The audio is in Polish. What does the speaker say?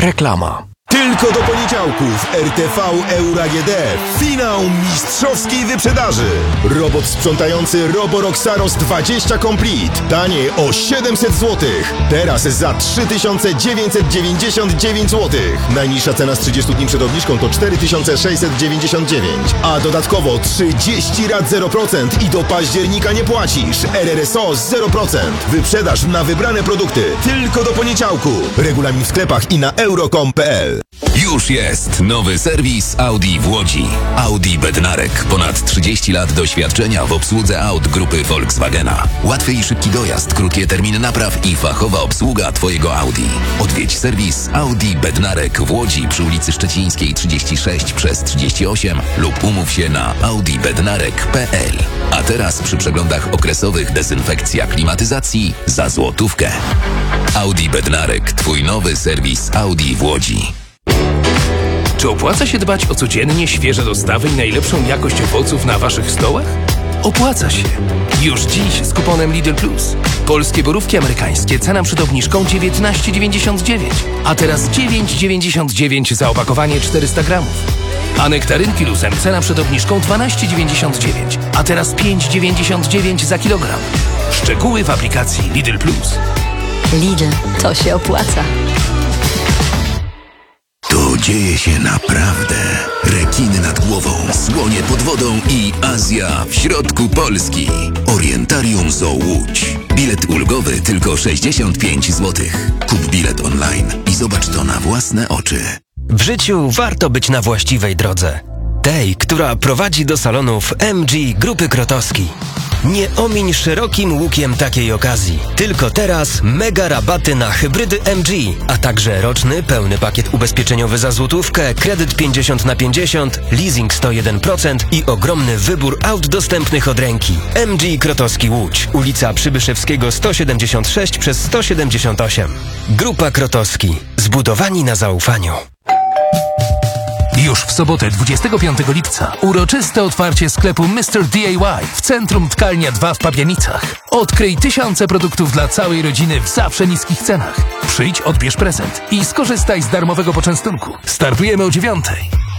Reklama. Tylko do poniedziałków RTV Euro AGD. Finał mistrzowskiej wyprzedaży. Robot sprzątający Roborock Saros 20 Complete. Taniej o 700 zł. Teraz za 3999 zł. Najniższa cena z 30 dni przed obniżką to 4699. A dodatkowo 30 rat 0% i do października nie płacisz. RRSO 0%. Wyprzedaż na wybrane produkty. Tylko do poniedziałku. Regulamin w sklepach i na euro.com.pl. Już jest nowy serwis Audi w Łodzi. Audi Bednarek. Ponad 30 lat doświadczenia w obsłudze aut grupy Volkswagena. Łatwy i szybki dojazd, krótkie terminy napraw i fachowa obsługa Twojego Audi. Odwiedź serwis Audi Bednarek w Łodzi przy ulicy Szczecińskiej 36/38 lub umów się na audibednarek.pl. A teraz przy przeglądach okresowych dezynfekcja klimatyzacji za złotówkę. Audi Bednarek. Twój nowy serwis Audi w Łodzi. Czy opłaca się dbać o codziennie świeże dostawy i najlepszą jakość owoców na Waszych stołach? Opłaca się. Już dziś z kuponem Lidl Plus. Polskie borówki amerykańskie, cena przed obniżką 19,99, a teraz 9,99 za opakowanie 400 gramów. A nektarynki Luzem, cena przed obniżką 12,99, a teraz 5,99 za kilogram. Szczegóły w aplikacji Lidl Plus. Lidl, to się opłaca. Tu dzieje się naprawdę. Rekiny nad głową, słonie pod wodą i Azja w środku Polski. Orientarium Zoo Łódź. Bilet ulgowy tylko 65 zł. Kup bilet online i zobacz to na własne oczy. W życiu warto być na właściwej drodze. Tej, która prowadzi do salonów MG Grupy Krotowski. Nie omiń szerokim łukiem takiej okazji. Tylko teraz mega rabaty na hybrydy MG, a także roczny pełny pakiet ubezpieczeniowy za złotówkę, kredyt 50/50, leasing 101% i ogromny wybór aut dostępnych od ręki. MG Krotowski Łódź, ulica Przybyszewskiego 176 przez 178. Grupa Krotowski. Zbudowani na zaufaniu. Już w sobotę 25 lipca uroczyste otwarcie sklepu Mr. DIY w centrum Tkalnia 2 w Pabianicach. Odkryj tysiące produktów dla całej rodziny w zawsze niskich cenach. Przyjdź, odbierz prezent i skorzystaj z darmowego poczęstunku. Startujemy o 9:00.